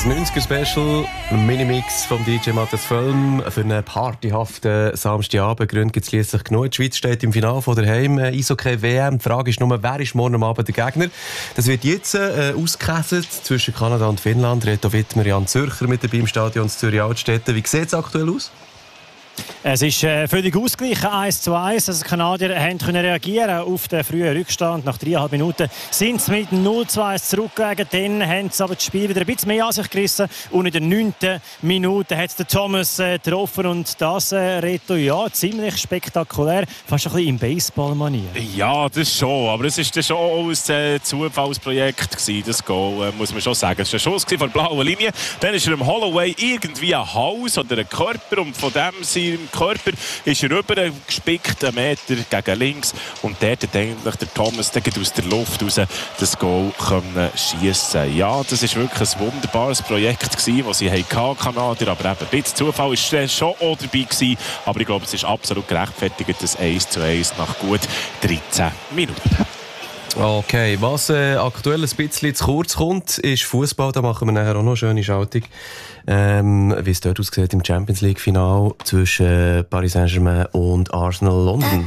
90er-Special, Minimix vom DJ Matthias Völm. Für einen partyhaften Samstagabend Gründe gibt es schliesslich genug. Die Schweiz steht im Finale von der Heim-Eishockey-WM. Die Frage ist nur, wer ist morgen Abend der Gegner? Das wird jetzt ausgekesselt zwischen Kanada und Finnland. Reto Wittmer, Jan Zürcher mit dabei im Stadion Zürich-Altstetten. Wie sieht es aktuell aus? Es ist völlig ausgeglichen, 1:1. Also die Kanadier können reagieren auf den frühen Rückstand. Nach 3,5 Minuten sind sie mit 0:2 zurückgelegen. Dann haben sie aber das Spiel wieder ein bisschen mehr an sich gerissen. Und in der 9. Minute hat der Thomas getroffen. Und das, Reto, ja, ziemlich spektakulär. Fast ein bisschen im Baseball-Manier. Ja, das schon. Aber es war schon auch ein Zufallsprojekt gewesen, das Goal, muss man schon sagen. Es war ein Schuss von der blauen Linie. Dann ist er im Holloway irgendwie ein Hals oder ein Körper. Und von dem seinem Körper ist er rüber gespickt, 1 Meter gegen links. Und dort hat eigentlich der Thomas aus der Luft raus das Goal schiessen. Ja, das war wirklich ein wunderbares Projekt gewesen, das sie hatten, Kanadier. Aber eben, ein bisschen Zufall war schon auch dabei gewesen. Aber ich glaube, es ist absolut gerechtfertigt, das 1:1 nach gut 13 Minuten. Okay, was aktuell ein bisschen zu kurz kommt, ist Fußball. Da machen wir nachher auch noch eine schöne Schaltung. Wie es dort aussieht im Champions League-Final zwischen Paris Saint-Germain und Arsenal London.